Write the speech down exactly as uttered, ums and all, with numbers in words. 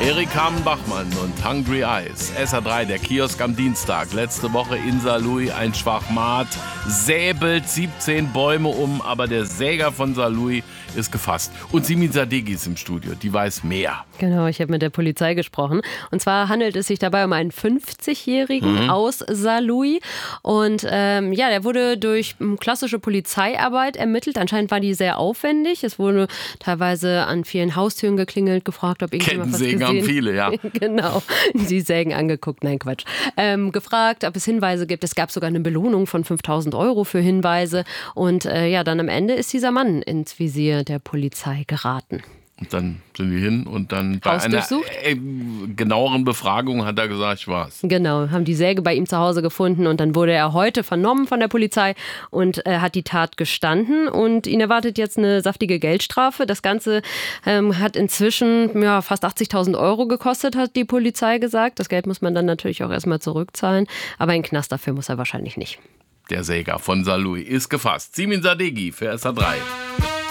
Erik Carmen-Bachmann und Hungry Eyes. S R drei, der Kiosk am Dienstag. Letzte Woche in Saarlouis ein Schwachmat. Säbelt siebzehn Bäume um, aber der Säger von Saarlouis ist gefasst. Und Simin Sadeghi ist im Studio, die weiß mehr. Genau, ich habe mit der Polizei gesprochen. Und zwar handelt es sich dabei um einen fünfzigjährigen mhm. aus Saarlouis. Und ähm, ja, der wurde durch klassische Polizeiarbeit ermittelt. Anscheinend war die sehr aufwendig. Es wurde teilweise an vielen Haustüren geklingelt, gefragt, ob irgendjemand was gesehen hat. Haben viele, ja. Genau, die Sägen angeguckt, nein Quatsch. Ähm, gefragt, ob es Hinweise gibt. Es gab sogar eine Belohnung von fünftausend Euro für Hinweise. Und äh, ja, dann am Ende ist dieser Mann ins Visier der Polizei geraten. Und dann sind die hin und dann bei einer äh, genaueren Befragung hat er gesagt, ich war's. Genau, haben die Säge bei ihm zu Hause gefunden und dann wurde er heute vernommen von der Polizei und äh, hat die Tat gestanden und ihn erwartet jetzt eine saftige Geldstrafe. Das Ganze ähm, hat inzwischen ja, fast achtzigtausend Euro gekostet, hat die Polizei gesagt. Das Geld muss man dann natürlich auch erstmal zurückzahlen, aber in den Knast dafür muss er wahrscheinlich nicht. Der Säger von Saarlouis ist gefasst. Simin Sadeghi für S R drei.